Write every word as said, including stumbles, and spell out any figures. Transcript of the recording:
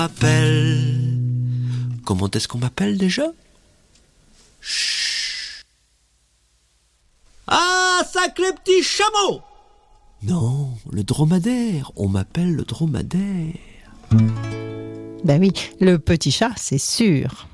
Appelle. Comment est-ce qu'on m'appelle déjà? Chut. Ah, sacré petit chameau! Non, le dromadaire. On m'appelle le dromadaire. Ben oui, le petit chat, c'est sûr.